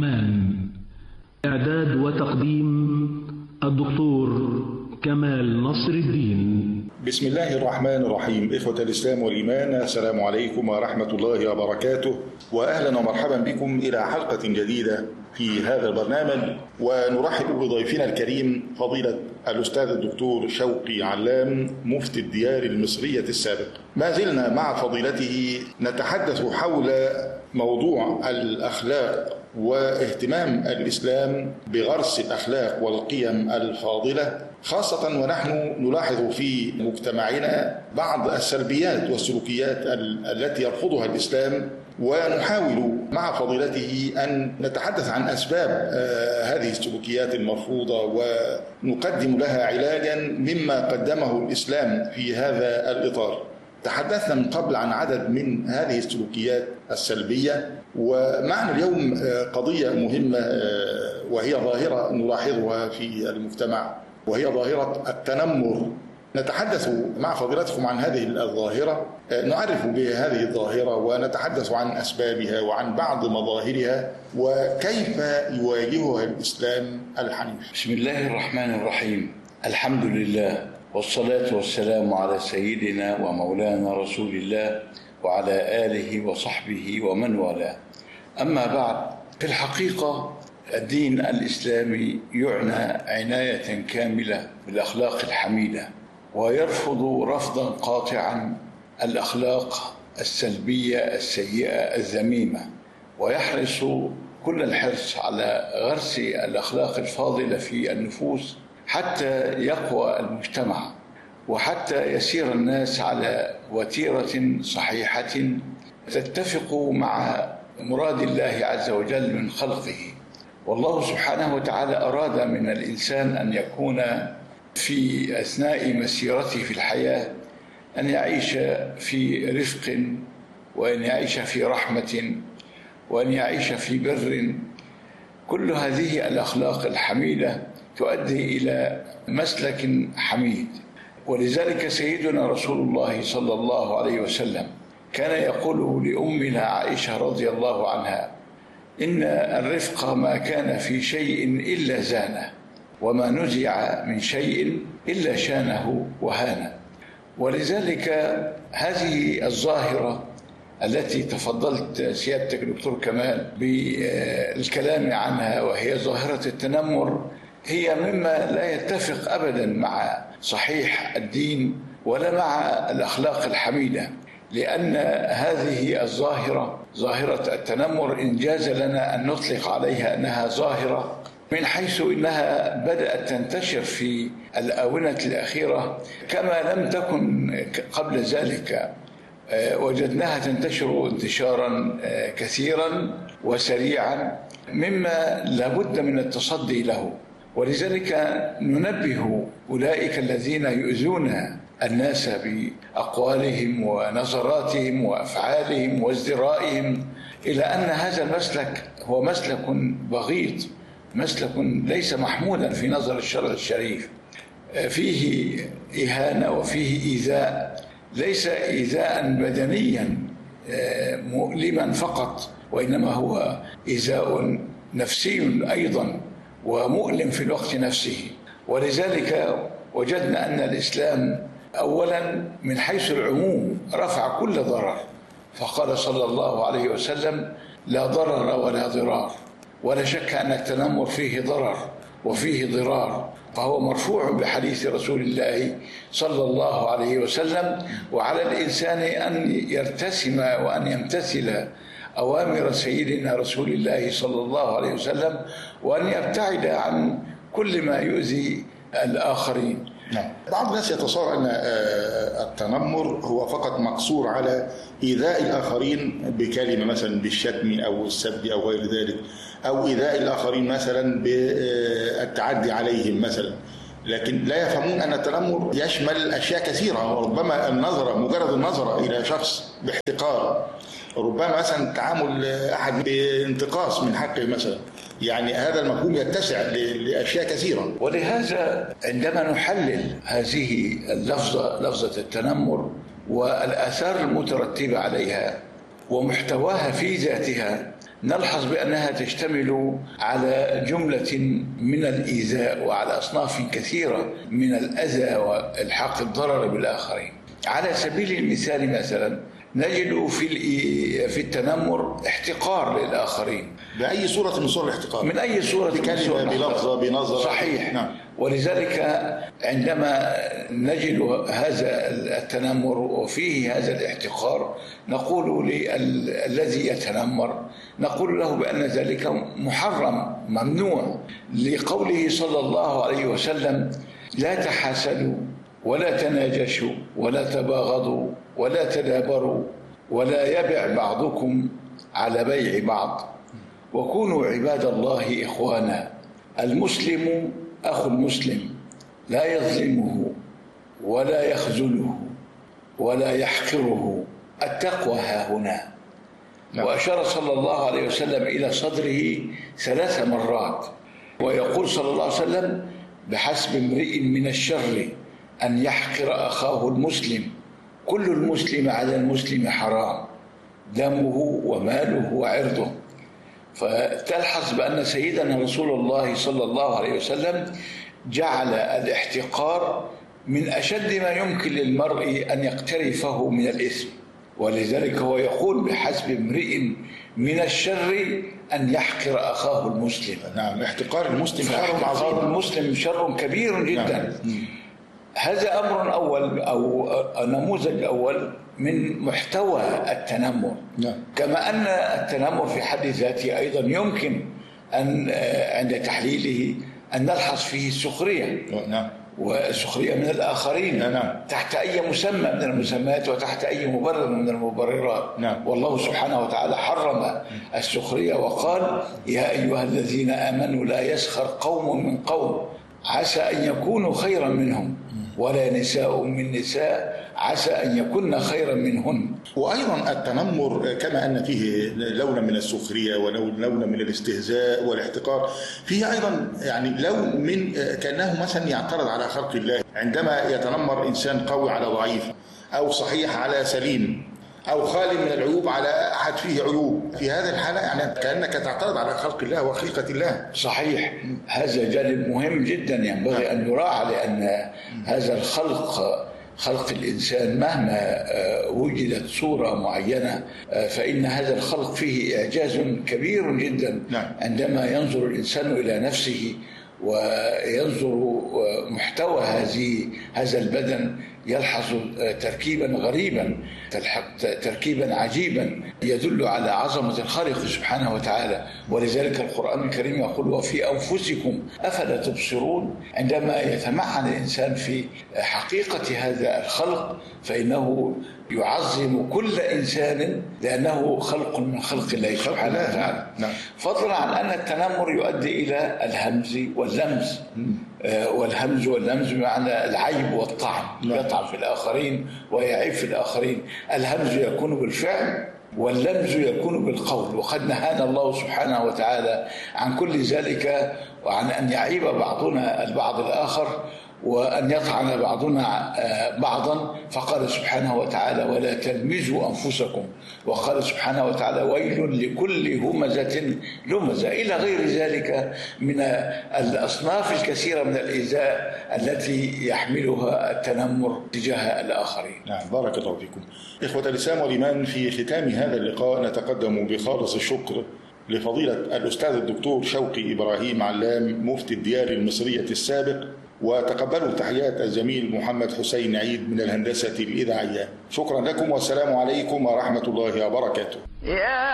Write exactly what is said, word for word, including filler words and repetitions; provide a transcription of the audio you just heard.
إعداد وتقديم الدكتور كمال نصر الدين. بسم الله الرحمن الرحيم. إخوة الإسلام والإيمان، السلام عليكم ورحمة الله وبركاته، وأهلا ومرحبا بكم إلى حلقة جديدة في هذا البرنامج، ونرحب بضيفنا الكريم فضيلة الأستاذ الدكتور شوقي علام مفتي الديار المصرية السابق. ما زلنا مع فضيلته نتحدث حول موضوع الأخلاق واهتمام الإسلام بغرس الأخلاق والقيم الفاضلة، خاصة ونحن نلاحظ في مجتمعنا بعض السلبيات والسلوكيات التي يرفضها الإسلام، ونحاول مع فضيلته أن نتحدث عن أسباب هذه السلوكيات المرفوضة ونقدم لها علاجا مما قدمه الإسلام في هذا الإطار. تحدثنا من قبل عن عدد من هذه السلوكيات السلبية، ومعنا اليوم قضية مهمة وهي ظاهرة نلاحظها في المجتمع، وهي ظاهرة التنمر. نتحدث مع فضيلتكم عن هذه الظاهرة، نعرف بهذه الظاهرة ونتحدث عن أسبابها وعن بعض مظاهرها وكيف يواجهها الإسلام الحنيف. بسم الله الرحمن الرحيم. الحمد لله والصلاة والسلام على سيدنا ومولانا رسول الله وعلى آله وصحبه ومن والاه. أما بعد، في الحقيقة الدين الإسلامي يعنى عناية كاملة بالأخلاق الحميدة، ويرفض رفضا قاطعا الأخلاق السلبية السيئة الذميمة، ويحرص كل الحرص على غرس الأخلاق الفاضلة في النفوس حتى يقوى المجتمع، وحتى يسير الناس على وتيرة صحيحة تتفق مع مراد الله عز وجل من خلقه. والله سبحانه وتعالى أراد من الإنسان أن يكون في أثناء مسيرته في الحياة أن يعيش في رفق، وأن يعيش في رحمة، وأن يعيش في بر. كل هذه الأخلاق الحميدة تؤدي إلى مسلك حميد. ولذلك سيدنا رسول الله صلى الله عليه وسلم كان يقول لأمنا عائشة رضي الله عنها: إن الرفق ما كان في شيء إلا زانه، وما نزع من شيء إلا شانه وهانه. ولذلك هذه الظاهرة التي تفضلت سيادتك دكتور كمال بالكلام عنها، وهي ظاهرة التنمر، هي مما لا يتفق أبدا مع صحيح الدين ولا مع الأخلاق الحميدة، لأن هذه الظاهرة ظاهرة التنمر إن جاز لنا أن نطلق عليها أنها ظاهرة، من حيث إنها بدأت تنتشر في الآونة الأخيرة كما لم تكن قبل ذلك. وجدناها تنتشر انتشارا كثيرا وسريعا مما لابد من التصدي له. ولذلك ننبه أولئك الذين يؤذون الناس بأقوالهم ونظراتهم وأفعالهم وازدرائهم إلى أن هذا المسلك هو مسلك بغيض، مسلك ليس محمودا في نظر الشرع الشريف، فيه إهانة وفيه إيذاء، ليس إيذاء بدنيا مؤلما فقط، وإنما هو إيذاء نفسي أيضا ومؤلم في الوقت نفسه. ولذلك وجدنا أن الإسلام أولا من حيث العموم رفع كل ضرر، فقال صلى الله عليه وسلم: لا ضرر ولا ضرار. ولا شك أن التنمر فيه ضرر وفيه ضرار، فهو مرفوع بحديث رسول الله صلى الله عليه وسلم. وعلى الإنسان أن يرتسم وأن يمتثل أوامر سيدنا رسول الله صلى الله عليه وسلم، وأن يبتعد عن كل ما يؤذي الآخرين. نعم. بعض الناس يتصور أن التنمر هو فقط مقصور على إيذاء الآخرين بكلمة، مثلا بالشتم أو السب أو غير ذلك، أو إيذاء الآخرين مثلا بالتعدي عليهم مثلا، لكن لا يفهمون أن التنمر يشمل أشياء كثيرة. ربما النظرة، مجرد النظرة إلى شخص باحتقار، ربما مثلا تعامل أحد بانتقاص من حقه مثلا، يعني هذا المفهوم يتسع لأشياء كثيرة. ولهذا عندما نحلل هذه اللفظة، لفظة التنمر والآثار المترتبة عليها ومحتواها في ذاتها، نلحظ بأنها تشتمل على جملة من الإيذاء وعلى أصناف كثيرة من الأذى والحاق الضرر بالآخرين. على سبيل المثال مثلا نجد في في التنمر احتقار للآخرين بأي صورة من صور الاحتقار، من أي صورة من صور بلفظة بنظرة. صحيح. نعم. ولذلك عندما نجد هذا التنمر وفيه هذا الاحتقار نقول للذي يتنمر نقول له بأن ذلك محرم ممنوع، لقوله صلى الله عليه وسلم: لا تحاسدوا ولا تناجشوا ولا تباغضوا ولا تدابروا ولا يبع بعضكم على بيع بعض وكونوا عباد الله إخوانا. المسلم أخو المسلم لا يظلمه ولا يخذله ولا يحقره. التقوى ها هنا. نعم. وأشار صلى الله عليه وسلم إلى صدره ثلاث مرات ويقول صلى الله عليه وسلم: بحسب امرئ من الشر أن يحقر أخاه المسلم، كل المسلم على المسلم حرام، دمه وماله وعرضه. فتلحظ بأن سيدنا رسول الله صلى الله عليه وسلم جعل الاحتقار من أشد ما يمكن للمرء أن يقترفه من الإثم، ولذلك هو يقول: بحسب امرئ من الشر أن يحقر أخاه المسلم. نعم. احتقار المسلم شر عظيم، المسلم شر كبير جدا. نعم. هذا أمر أول أو نموذج أول من محتوى التنمر. نعم. كما أن التنمر في حد ذاته أيضا يمكن أن عند تحليله أن نلحظ فيه السخرية. نعم. والسخرية من الآخرين. نعم. تحت أي مسمى من المسميات وتحت أي مبرر من المبررات. نعم. والله سبحانه وتعالى حرم السخرية وقال: يا أيها الذين آمنوا لا يسخر قوم من قوم عسى أن يكونوا خيرا منهم ولا نساء من نساء عسى أن يكن خيرا منهن. وأيضا التنمر كما أن فيه لون من السخرية ولون من الاستهزاء والاحتقار، فيه أيضا يعني لون من كأنه مثلا يعترض على خلق الله. عندما يتنمر إنسان قوي على ضعيف أو صحيح على سليم أو خالي من العيوب على أحد فيه عيوب، في هذه الحالة يعني كأنك تعترض على خلق الله وخلقة الله. صحيح. هذا جانب مهم جدا ينبغي أن يراعى، لأن هذا الخلق خلق الإنسان مهما وجدت صورة معينة فإن هذا الخلق فيه إعجاز كبير جدا. عندما ينظر الإنسان إلى نفسه وينظر محتوى هذه هذا البدن يلحظ تركيبا غريبا، تركيبا عجيبا يدل على عظمة الخالق سبحانه وتعالى. ولذلك القرآن الكريم يقول: وفي أنفسكم أفلا تبصرون. عندما يتمعن الإنسان في حقيقة هذا الخلق فإنه يعظم كل إنسان لأنه خلق من خلق الله سبحانه وتعالى. فضلا عن أن التنمر يؤدي إلى الهمز واللمز. والهمز واللمز بمعنى العيب والطعن، يطعن في الآخرين ويعيب في الآخرين. الهمز يكون بالفعل واللمز يكون بالقول، وقد نهانا الله سبحانه وتعالى عن كل ذلك وعن أن يعيب بعضنا البعض الآخر وأن يطعن بعضنا بعضا. فقال سبحانه وتعالى: ولا تلمزوا أنفسكم. وقال سبحانه وتعالى: ويل لكل همزة لمزة، إلى غير ذلك من الأصناف الكثيرة من الإيذاء التي يحملها التنمر تجاه الآخرين. نعم. بارك الله فيكم. إخوة الإسلام والإيمان، في ختام هذا اللقاء نتقدم بخالص الشكر لفضيلة الأستاذ الدكتور شوقي إبراهيم علام مفتي الديار المصرية السابق، وتقبلوا تحيات الزميل محمد حسين عيد من الهندسة الإذاعية. شكرا لكم والسلام عليكم ورحمة الله وبركاته.